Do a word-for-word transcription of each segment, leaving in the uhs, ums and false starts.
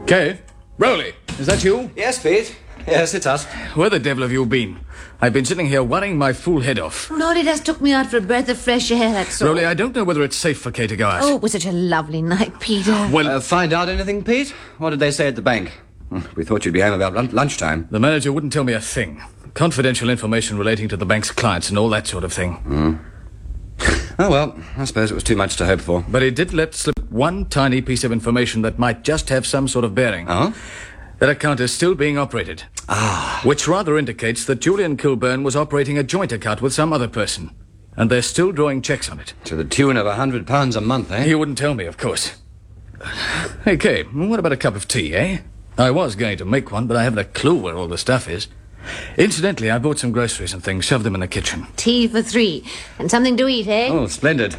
Kay? Rowley, is that you? Yes, Pete. Yes, it's us. Where the devil have you been? I've been sitting here worrying my fool head off. Oh, Lord, it just took me out for a breath of fresh air, that's all. Rowley, I don't know whether it's safe for Kay to go out. Oh, it was such a lovely night, Peter. Well, Uh, find out anything, Pete? What did they say at the bank? We thought you'd be home about lun- lunchtime. the manager wouldn't tell me a thing. Confidential information relating to the bank's clients and all that sort of thing. Mm. Oh, well, I suppose it was too much to hope for. But he did let slip one tiny piece of information that might just have some sort of bearing. Oh? That account is still being operated. Ah. Which rather indicates that Julian Kilburn was operating a joint account with some other person. And they're still drawing checks on it. To the tune of a hundred pounds a month, eh? He wouldn't tell me, of course. Hey, Kay, what about a cup of tea, eh? I was going to make one, but I haven't a clue where all the stuff is. Incidentally, I bought some groceries and things, shoved them in the kitchen. Tea for three. And something to eat, eh? Oh, splendid.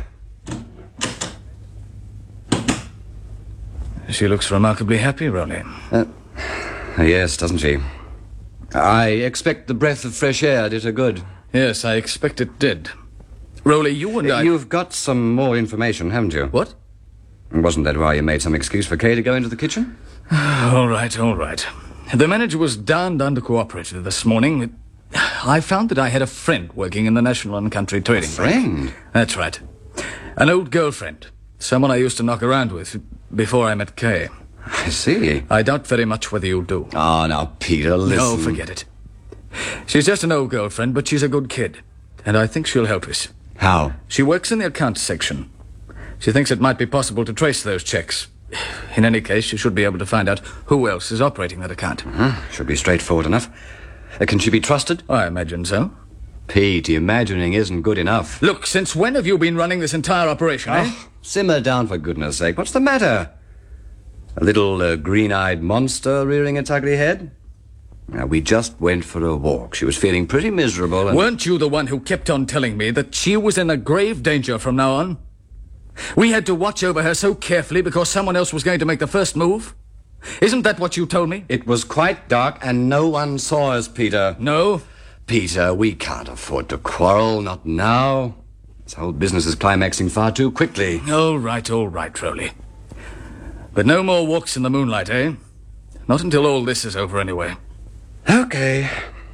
She looks remarkably happy, Rowley. Uh, yes, doesn't she? I expect the breath of fresh air did her good. Yes, I expect it did. Rowley, you and I... You've got some more information, haven't you? What? Wasn't that why you made some excuse for Kay to go into the kitchen? All right, all right. The manager was darned undercooperative this morning. I found that I had a friend working in the National and Country Trading Bank. Friend? That's right. An old girlfriend. Someone I used to knock around with before I met Kay. I see. I doubt very much whether you'll do. Oh, now, Peter, listen. No, forget it. She's just an old girlfriend, but she's a good kid. And I think she'll help us. How? She works in the accounts section. She thinks it might be possible to trace those checks. In any case, she should be able to find out who else is operating that account. Uh-huh. Should be straightforward enough. Uh, can she be trusted? I imagine so. Pete, imagining isn't good enough. Look, since when have you been running this entire operation, eh? Oh, simmer down, for goodness sake. What's the matter? A little uh, green-eyed monster rearing its ugly head? Now, we just went for a walk. She was feeling pretty miserable and... Weren't you the one who kept on telling me that she was in a grave danger from now on? We had to watch over her so carefully because someone else was going to make the first move? Isn't that what you told me? It was quite dark and no one saw us, Peter. No? Peter, we can't afford to quarrel, not now. This whole business is climaxing far too quickly. All right, all right, Rowley. But no more walks in the moonlight, eh? Not until all this is over, anyway. Okay.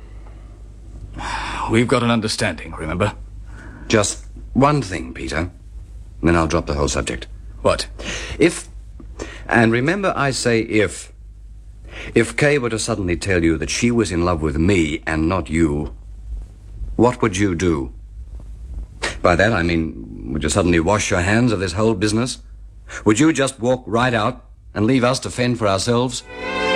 We've got an understanding, remember? Just one thing, Peter. Then I'll drop the whole subject. What? If, and remember I say if, if Kay were to suddenly tell you that she was in love with me and not you, what would you do? By that I mean, would you suddenly wash your hands of this whole business? Would you just walk right out and leave us to fend for ourselves?